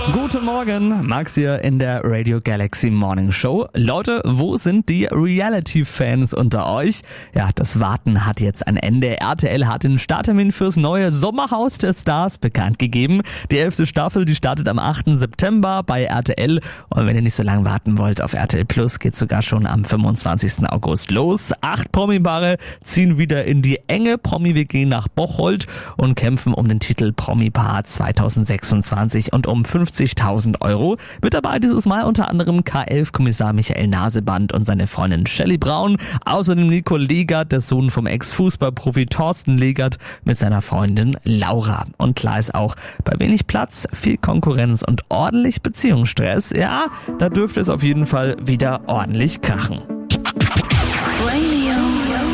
Guten Morgen, Max hier in der Radio Galaxy Morning Show. Leute, wo sind die Reality-Fans unter euch? Ja, das Warten hat jetzt ein Ende. RTL hat den Starttermin fürs neue Sommerhaus der Stars bekannt gegeben. Die 11. Staffel, die startet am 8. September bei RTL. Und wenn ihr nicht so lange warten wollt, auf RTL Plus geht sogar schon am 25. August los. 8 Promi-Paare ziehen wieder in die enge Promi-WG nach Bocholt und kämpfen um den Titel Promi-Paar 2026 und um 50.000 Euro. Mit dabei dieses Mal unter anderem K11-Kommissar Michael Naseband und seine Freundin Shelley Braun. Außerdem Nico Legert, der Sohn vom Ex-Fußballprofi Thorsten Legert mit seiner Freundin Laura. Und klar ist auch, bei wenig Platz, viel Konkurrenz und ordentlich Beziehungsstress, ja, da dürfte es auf jeden Fall wieder ordentlich krachen.